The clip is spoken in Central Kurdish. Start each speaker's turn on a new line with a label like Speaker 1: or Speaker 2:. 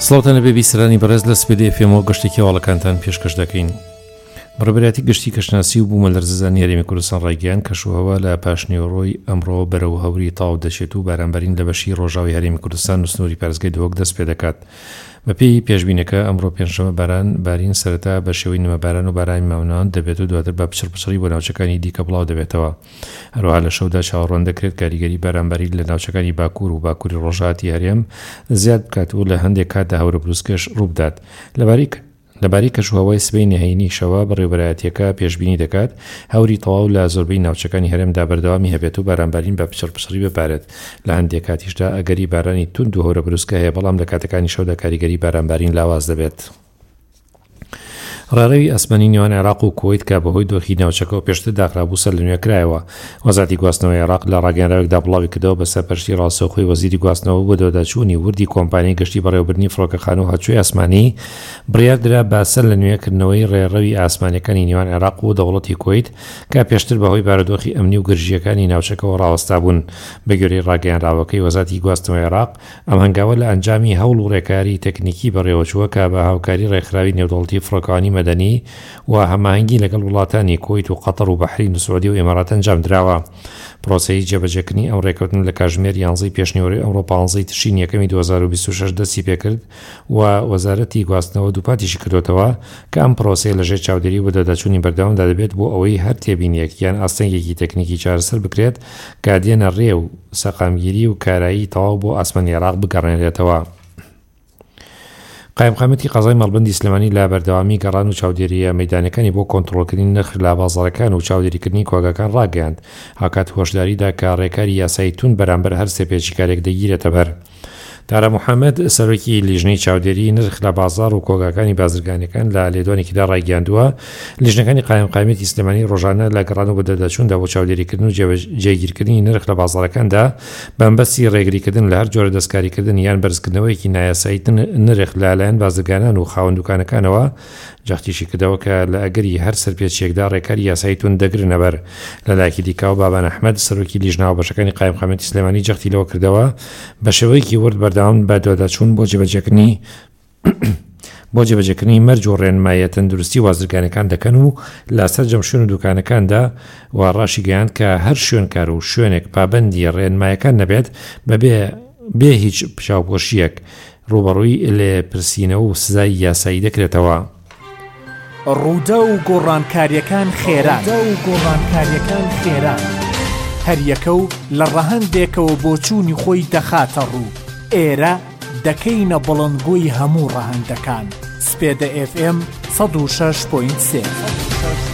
Speaker 1: سڵاوتان لە بێبیسەرانی بەڕێز لە سپێدی FM گەشتێکی هەواڵەکانتان پێشکەش دەکەین. بەڕێبەتی گشتی کەشناسی و بوومە لەرزەزانی هەرێمی کوردستان ڕایگەیاند کەشوهەوا لە پاشنیوەڕۆی ئەمڕۆ بەرەو هەوری تاو دەچێت و بارانبەرین لە بەشی ڕۆژاوی هەرێمی کوردستان و سنووری پارێزگای دۆک دەست پێ دەکات. بەپێی پێشبینەکە ئەمڕۆ پێنجشەممە بارین سەرەتا بە شێوەی نمەباران و بارانی ماونان دەبێت و دواتر بە پچڕپچڕی بۆ ناوچەکانی دیکە بڵاو دەبێتەوە. هەروەها لە شەودا چاوەڕوان دەکرێت کاریگەری بارانبەری لە ناوچەکانی باکوور و باکووری ڕۆژهاتی هەرێم زیاد بکات و لە هەندێک کاتدا هەورە بروسکەش ڕووبدات. لەبارەی کەشوهەوای سبەی نهێنی شەوە بەڕێوەبەرایەتیەکە پێشبینی دەکات هەوری تەواو لە زۆربەی ناوچەکانی هەرێمدا بەردەوامی هەبێت و بارانبارین بە پچڕپچڕی ببارێت. لە هەندێک کاتیشدا ئەگەری بارانی توند و هەورە بروسکە هەیە، بەڵام لە کاتەکانی شەودا کاریگەری بارانبارین لاواز دەبێت. ڕێڕەوی ئاسمانی نێوان عێراق و کوێیت کە بەهۆی دۆخی ناوچەکە و پێشتر داخرابوو سەر لە نوێکرایەوە. وەزارەتی گواستنەوەی عێراق لە ڕاگەیاندراوێکدا بڵاوی کردەوە بەسەر پەرشتی ڕاستەوخۆی وەزیری گواستنەوە بۆ دۆداچوونی وردی کۆمپانیای گەشتی بەڕێوەبردننی فڕۆکەخانە و هەڵچووی ئاسمانی بڕیاردرا بە سەر لە نوێکردنەوەی ڕێڕەوی ئاسمانیەکانی نێوان عێراق و دەوڵەتی کوێیت کە پێشتر بەهۆی بارودۆخی ئەمنی و گرژیەکانی ناوچەکەەوە ڕاوەستا بوون. بەگوێرەی ڕاگەیاندراوەکەی وەزارەتی گواستنەوەی عێراق ئەم هەنگاوە لە ئەنجامی هەوڵ و ڕێکاری تەکنیکی بەڕێوەچووە کە بە هاوکاری ڕێکخراوی نێودەوڵەتی فڕۆکەوانی مەدەنی و هەماهەنگی لەگەڵ وڵاتانی کوێیت و قەتەر و بەحرین و سعودی و ئێمارات ئەنجام دراوە. پرۆسەی جێبەجێکردنی ئەم ڕێکەوتن لە کاتژمێر 11 پێشنیوەڕۆی ئەمڕۆ 15 تشرین یەکەمی 2026 دەستی پێکرد و وەزارەتی گواستنەوە دووپاتیشی کردوتەوە کە ئەم پرۆسەی لەژێر چاودێری و دەداچوونی بەردەوامدا دەبێت بۆ ئەوەی هەر تێبینیەک یان ئاستەنگێکی تەکنیکی چارەسەر بکرێت کە دێنە ڕێ و سەقامگیری و کارایی تەواو بۆ ئاسمانی عێراق بگەڕێنرێتەوە. قایمقامەتی قەزای مەڵبەندی سلێمانی لە بەردەوامی گەڕان و چاودێریە مەیدانەکانی بۆ کۆنتڕۆلکردنی نرخ لە بازاڕەکان و چاودێریکردنی کۆگەکان ڕاگەیاند، هاکات هۆشداریدا کە ڕێکاری یاسایی تون بەرامبەر هەر سێ پێچیکارێک دەگیرێتە بەر. تارە محەممەد سەرۆکی لیژنەی چاودێری نرخ لە بازار و کۆگاکانی بازرگانیەکان لە لێدوانێکیدا ڕایگەاندووە لیژنەکانی قایمقامەتی سلێمانی ڕۆژانە لە گەڕان و بەدەداچووندا بۆ چاودێریکردن و جێگیرکردنی نرخ لە بازاڕەکاندا بەمبەستی ڕێگریکردن لە هەر جۆرە دەستکاریکردن یان بەرزکردنەوەیەکی نایاسایی نرخ لەلایەن بازرگانان و خاوەندوکانەکانەوە جاختیشی کردەوە کە لە ئەگەری هەر سەرپێچێکدا ڕێکاری یاسایی تون دەگرنە بەر. لەلایەکی دیکاو بابان ئەحمەد سەرۆکی لیژنەوە بەشەکانی قایمقامەتی سلێمانی جەختی لەوە کردەوە بە شێوەیەکی ورد بەردەوام بە دۆداچوون بۆ جێبەجێکردنی مەرج و ڕێنمایە تەندروستی وازرگانەکان دەکەن و لە سەرجەم شوێن و دوکانەکاندا و ڕاشی گەیاند کە هەر شوێنکار و شوێنێک پابەندی ڕێنمایەکان نەبێت بێ هیچ پیاوپۆشیەک ڕوبەڕووی لێپرسینەوە و سزای یاسایی دەکرێتەوە.
Speaker 2: ڕوودە و گۆڕانکاریەکان خێران هەر یەکە و لە ڕەهەندێکەوە بۆ چوونی خۆی دەخاتە ڕوو. ئێرە دەکەینە بڵندگوی هەموو ڕەهەندەکان. سپێدە FM 106.3